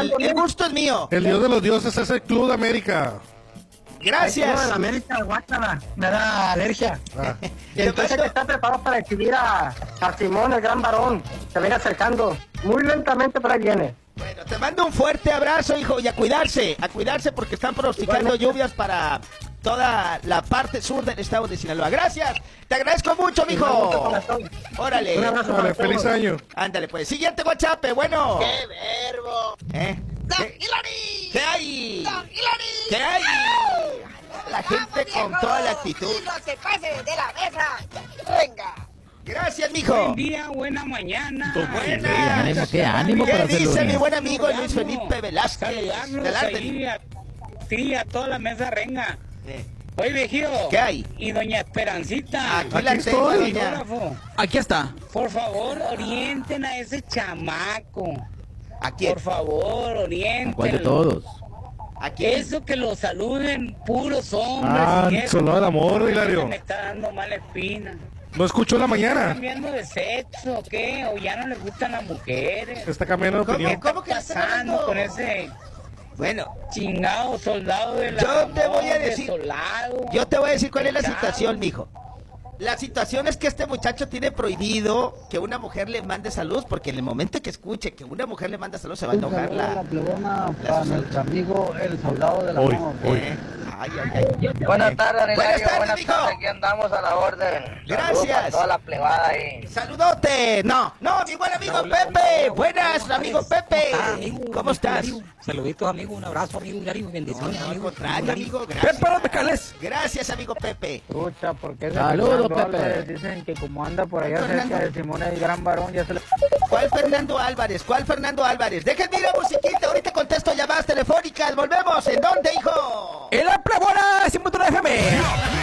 el gusto es mío. El dios de los dioses es el Club de América. Gracias. En América, guácala, me da alergia. Ah. Y entonces que está preparado para exhibir a Simón, el gran varón. Se viene acercando muy lentamente, pero ahí viene. Bueno, te mando un fuerte abrazo, hijo, y a cuidarse porque están pronosticando lluvias para toda la parte sur del estado de Sinaloa. Gracias, te agradezco mucho, mijo. Órale. Un abrazo. Vale, feliz año. Ándale, pues. Siguiente WhatsApp, bueno. ¡Qué verbo! ¡Don Hilary! ¿Qué hay? ¡Don Hilary! ¿Qué hay? La gente con toda la actitud. ¡Y no se pase de la mesa! ¡Venga! Gracias, mijo. Buen día, buena mañana. Buenas. Qué ánimo para ¿Qué hacer dice lunes. mi buen amigo Luis Felipe Velázquez? Saludarlos Del ahí a toda la mesa renga. Eh, Oye, viejito. ¿Qué hay? Y doña Esperancita. Aquí la tengo, estoy. doña. Fotógrafo. Aquí está. Por favor, orienten a ese chamaco. ¿A quién? Por favor, orienten. ¿Cuál de todos? ¿A quién? Eso que lo saluden puros hombres. Ah, y eso, sonó el amor, Hilario. me está dando mala espina. ¿No escuchó la ¿Están mañana? cambiando de sexo o qué? ¿O ya no les gustan las mujeres? Está cambiando de ¿Cómo? opinión. ¿Cómo que están Pasando hablando? con ese Bueno, chingado soldado de la Yo te voy a decir- desolado. yo te voy a decir cuál es la Chao. situación, mijo. La situación es que este muchacho tiene prohibido que una mujer le mande salud, porque en el momento que escuche que una mujer le manda salud se va a enojar la plebona la para social. nuestro amigo el soldado del Hoy, amor. hoy. Ay, ay, ay. Buenas tardes, Buenas Hilario. tardes, Buenas mijo. tardes, aquí andamos a la orden. Gracias. Saludos para toda la plebada ahí. ¡Saludote! No, mi buen amigo Pepe. Buenas, amigo Pepe. ¿Cómo estás? Saluditos, amigo, un abrazo, amigo, Hilario, bendiciones, No, al amigo. contrario, amigo. Gracias. Pepe Mecales. Gracias, amigo Pepe. Escucha, porque Saludos, Pepe. Álvarez dicen que como anda por allá Fernando. cerca de Simón el gran varón, ya se le... ¿Cuál Fernando Álvarez? ¿Cuál Fernando Álvarez? Déjenme ir a musiquita. Ahorita contesto llamadas telefónicas. Volvemos. ¿En dónde, hijo? En la plebona, 100.9 FM.